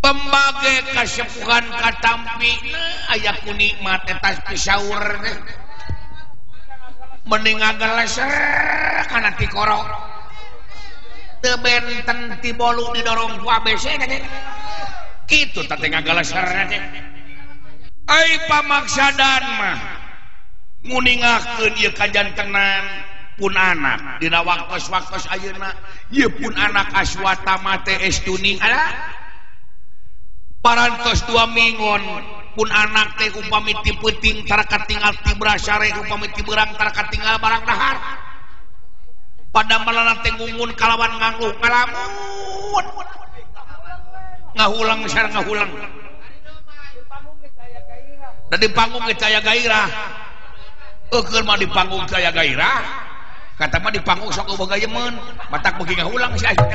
tembaga kasepuhan katampi aya ku nikmat eta pisaur mending ngageleser kana ti korok teu benten ti bolu didorong ku ABC kitu teh ngageleser teh ai pamaksadan mah nguningakeun ieu kajantenan pun anak dina waktos-waktos ayeuna ieu pun anak Aswatama teh estuning ala parantos 2 mingon pun anak teh upami ti peuting tara katinggal ti brasare upami ti beurang tara katinggal barang dahar pada malana teh ngungun kalawan ngangluh ngalamun ngahulang sareng ngahulang da di panggung ge caya gairah eukeun mah di panggung caya gairah kata mah di panggung sok boga yeun matak beuki ngahulang si aya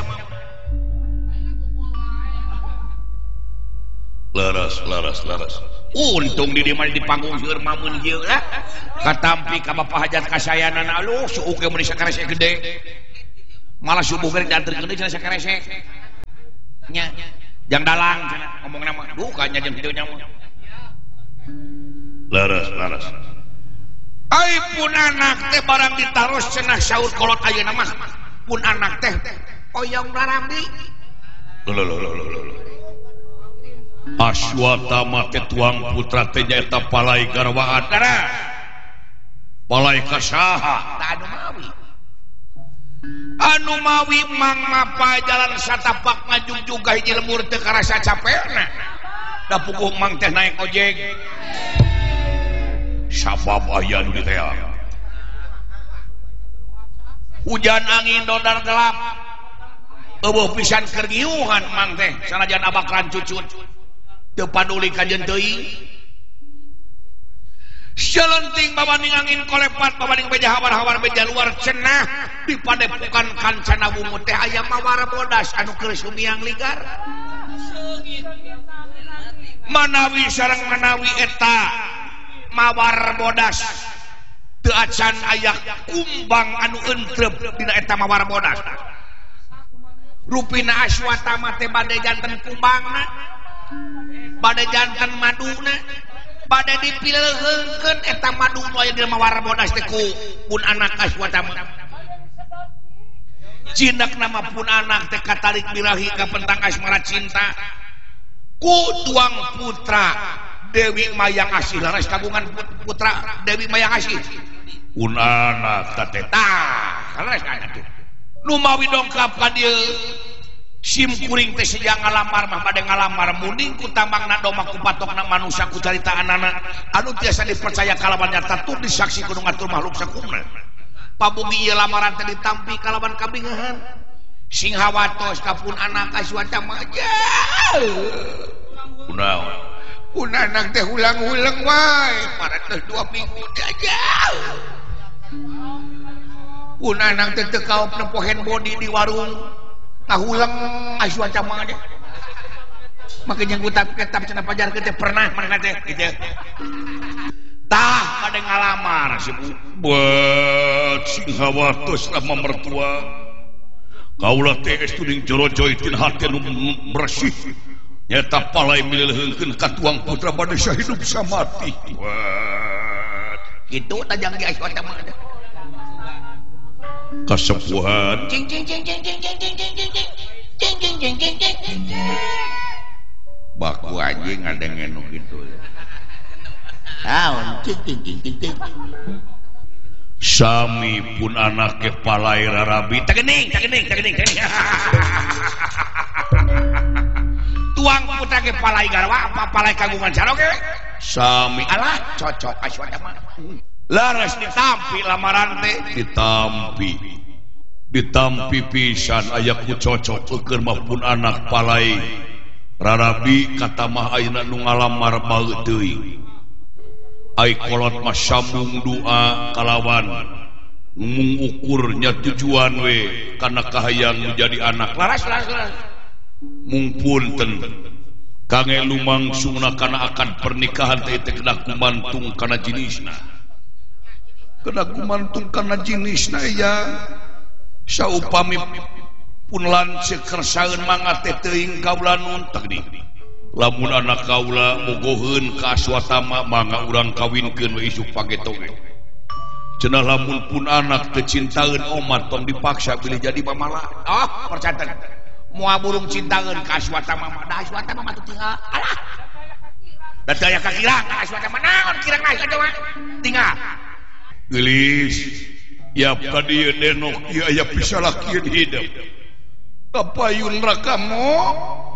laras untung di dieu mah di panggung seueur mamun ieu lah katampi ka Bapak Hajat kasayanana lu suuk ge meuli sakarese gede malah subuh ge dianterkeun deui cenah sakarese nya jang dalang cenah ngomongna mah duh kanya jeung kitu nya mah laras ai pun anak teh barang ditaros cenah saur kolot ayeuna mah pun anak teh oyong larambi Aswatama teh tuang putra teh nyaeta palai garwaan dara palai kasaha anu mawi mang mapa jalan satapak ngajugjug hiji lemur teu karasa capekna da puguh mang teh naik ojek sabab aya nu diteang hujan angin dodar gelap eueuh pisan keur giuhan mang teh sanajan abakran cucut teu paduli ka jeung teuing selenting babanding angin kolepat babanding beja hawar-hawar beja luar cenah dipadepukan kancana bungu teh aya mawar bodas anu keur sumiang ligar manawi sareng manawi eta mawar bodas teu acan aya kumbang anu entrep dina eta mawar bodas rupina Aswatama teh bade janten kumbangna bade janten maduna bade dipileuheunkeun eta madu nu aya dina mawar bodas teh ku pun anak Aswatama jinak nama pun anak teh katarik birahi ka pentang asmara cinta ku tuang putra Dewi Mayang Asih laras kagungan putra Dewi Mayang Asih pun anak teh tah laras kana tuh nu mawi dongkap ka dieu sim kuring teh sejak ngalamar mah bade ngalamar munding ku tambangna domah ku patokna manusia ku caritaanana anu tiasa dipercaya kalawan nyata tur disaksi kudu ngatur makhluk sakumna pabugi ieu lamaran teh ditampi kalawan kabingahan sing hawatos ka pun anak Aswatama aja kunaon pun anak teh ulang-ulang wae para teh 2 minggu aja pun anak teh teu kaop nempo handbody di warung ngahulang Aswatama teh make jeung kitab cenah pajarkeun teh pernah manehna teh kitu tah bade ngalamar si buat sing hawatos sama mertua kaula teh estuding jorojoy tin hate nu bersih nyata palai mileuheunkeun ka tuang putra bade sahidup samati kitu tajang di Aswatama teh kasepuhan cing cing cing cing cing cing cing cing cing cing cing cing cing cing baku anjing ngadengen nu kitu naon cing cing cing cing cing sami pun anake palai rarabi tagening tuang putra ke palai garwa apa palai kagungan caroge sami alah cocok Aswatama laras ditampi lamaran teh ditampi pisan aya ku cocok eukeun mah pun anak palai rarabi kata mah ayeuna nu ngalamar bae teuing ai kolot mah sambung doa kalawan mung ukurnya tujuan we kana kahayang menjadi anak laras mung punten kange lumangsungna kana akan pernikahan teh kedah kumantung kana jenisna kena kumantung karena jenisna ya saupami pun lanceuk kersaeun mangga teh teuing kaula nun tagdi lamun anak kaula mogoheun ka aswatama mangga urang kawinkeun we isuk pagetoge cenah lamun pun anak teu cintaeun omat tong dipaksa pilih jadi pamala percanten moal burung cintaeun ka aswatama mah da aswatama mah teu tinggal alah da teu aya kakirang ka aswatama naon kirang aya mah tinggal gelis ya kadieu denok ieu aya pisalakieun hideup kapayun rakamu